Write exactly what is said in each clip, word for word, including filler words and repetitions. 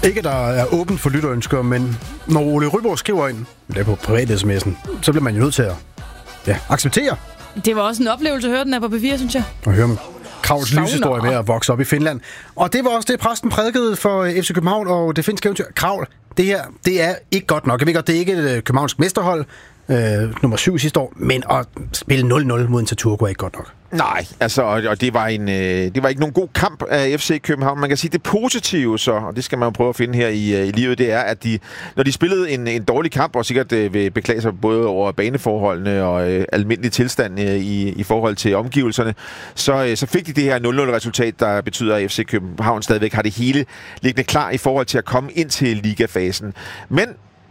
Ikke, der er åbent for lytterønsker, men når Ole Ryborg skriver ind, det er på privat-sms'en, så bliver man jo nødt til at ja, acceptere. Det var også en oplevelse at høre den her på P fire, synes jeg. Og høre om Kravls livshistorie med at vokse op i Finland. Og det var også det, præsten prædikede for F C København og det finske eventyr. Kravl, det her, det er ikke godt nok. Jeg ved godt, det er ikke et københavnsk mesterhold, øh, nummer syv sidste år, men at spille nul nul mod en Turku er ikke godt nok. Nej, altså, og, og det var en, øh, det var ikke nogen god kamp af F C København. Man kan sige, det positive så, og det skal man jo prøve at finde her i, øh, i livet, det er, at de, når de spillede en, en dårlig kamp, og sikkert øh, vil beklage sig både over baneforholdene og øh, almindelig tilstand øh, i, i forhold til omgivelserne, så, øh, så fik de det her nul nul-resultat, der betyder, at F C København stadigvæk har det hele liggende klar i forhold til at komme ind til ligafasen. Men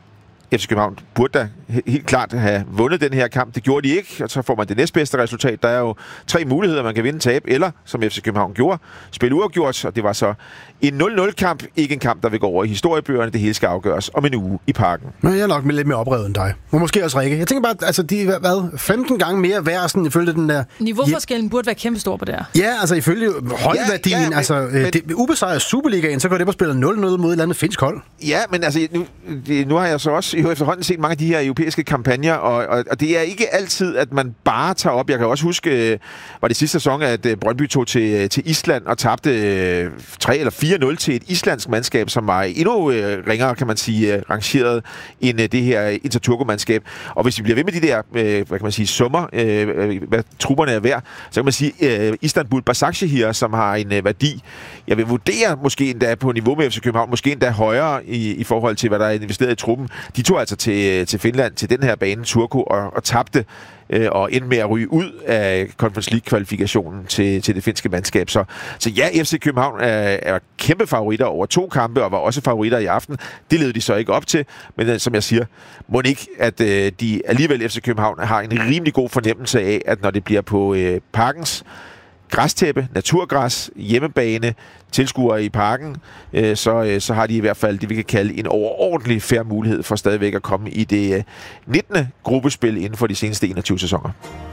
F C København burde da helt klart have vundet den her kamp. Det gjorde de ikke, og så får man det næstbedste resultat. Der er jo tre muligheder, man kan vinde, tabe, eller, som F C København gjorde, spille uafgjort, og det var så en nul nul-kamp, ikke en kamp, der vil gå over i historiebøgerne. Det hele skal afgøres om en uge i Parken. Men jeg er nok lidt mere oprevet end dig. Og måske også Rikke. Jeg tænker bare, altså de er hvad, femten gange mere værd, sådan ifølge den der... Niveauforskellen burde være kæmpestor på det her. Ja, altså ifølge holdværdien, ja, ja, men, altså men, det, ubesejret Superligaen, så går det bare spille nul nul mod et eller andet finsk hold. Ja, men altså nu, det, nu har jeg så også jo efterhånden set mange af de her europæiske kampagner, og, og, og det er ikke altid, at man bare tager op. Jeg kan også huske, var det sidste sæson, at Brøndby tog til, til Island og tabte tre eller fire nul til et islandsk mandskab, som var endnu øh, ringere, kan man sige, rangeret end øh, det her Interturko-mandskab. Og hvis vi bliver ved med de der, øh, hvad kan man sige, summer, øh, hvad trupperne er værd, så kan man sige, øh, Istanbul Başakşehir, som har en øh, værdi, jeg vil vurdere måske endda på niveau med F C København, måske endda højere i, i forhold til, hvad der er investeret i truppen. De tog altså til, til Finland, til den her bane, Turku, og, og tabte øh, og endte med at ryge ud af Conference League-kvalifikationen til, til det finske mandskab. Så, så ja, F C København er, er kæmpe favoritter over to kampe, og var også favoritter i aften. Det led de så ikke op til, men øh, som jeg siger, må ikke, at øh, de alligevel F C København har en rimelig god fornemmelse af, at når det bliver på øh, Parkens græstæppe, naturgræs, hjemmebane, tilskuere i Parken, øh, så, øh, så har de i hvert fald det, vi kan kalde en overordentlig fair mulighed for stadigvæk at komme i det øh, nittende gruppespil inden for de seneste enogtyve sæsoner.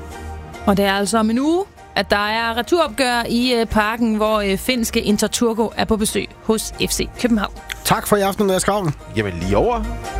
Og det er altså om en uge, at der er returopgør i øh, Parken, hvor øh, finske Interturko er på besøg hos F C København. Tak for i aften, Andreas Kravl. Jamen lige over.